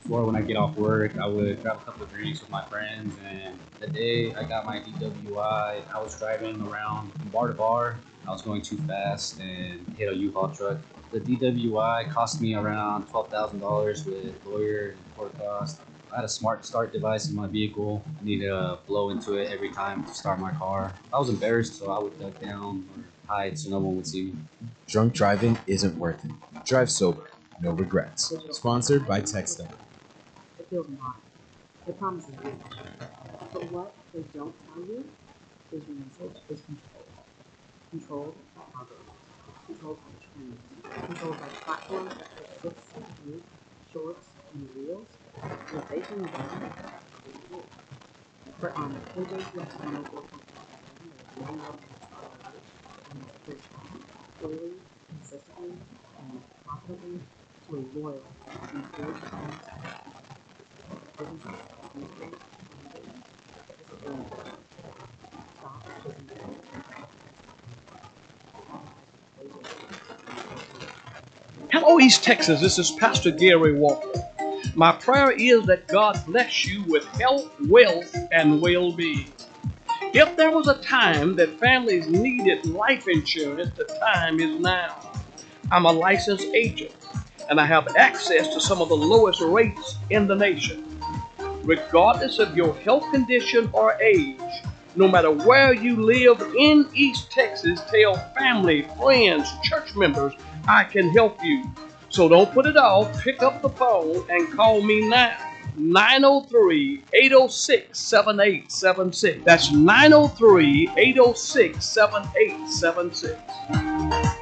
Before, when I get off work, I would grab a couple of drinks with my friends. And the day I got my DWI, I was driving around from bar to bar. I was going too fast and hit a U-Haul truck. The DWI cost me around $12,000 with lawyer and court costs. I had a smart start device in my vehicle. I needed to blow into it every time to start my car. I was embarrassed, so I would duck down or hide so no one would see me. Drunk driving isn't worth it. Drive sober, no regrets. Sponsored by Textile. It feels modern. It promises you. But what they don't tell you is your message is controlled. Controlled by algorithms. Controlled by trends. Controlled by platforms that put 6 second shorts and reels. And if they turn you down, they do. But on KJCX 104.7, there's no more and it's pushed slowly, consistently, and profitably to a loyal and engaged audience. Businesses, industries, disability, stop choosing Hello, East Texas. This is Pastor Gary Walker. My prayer is that God bless you with health, wealth, and well-being. If there was a time that families needed life insurance, the time is now. I'm a licensed agent, and I have access to some of the lowest rates in the nation. Regardless of your health condition or age, no matter where you live in East Texas, tell family, friends, church members, I can help you. So don't put it off. Pick up the phone and call me now. 903-806-7876. That's 903-806-7876.